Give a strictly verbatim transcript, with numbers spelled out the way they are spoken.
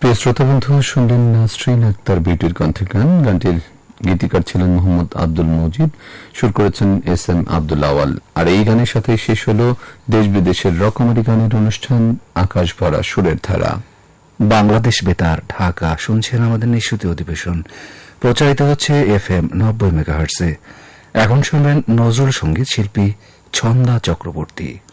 প্রিয় শ্রোতা বন্ধু, শুনলেন নাসরিন আক্তার বিউটির কণ্ঠে গান। গানটির গীতিকার ছিলেন মোহাম্মদ আব্দুল মজিদ, সুর করেছেন এস এম আব্দুল আওয়াল। আর এই গানের সাথে শেষ হল দেশ বিদেশের রকমারি গানের অনুষ্ঠান আকাশ ভরা সুরের ধারা। বাংলাদেশ বেতার, ঢাকা। শুনছেন আমাদের নিশ্চিত অধিবেশন, প্রচারিত হচ্ছে এফ এম নব্বই মেগাহার্টজে। এখন শুনবেন নজরুল সঙ্গীত শিল্পী ছন্দা চক্রবর্তী।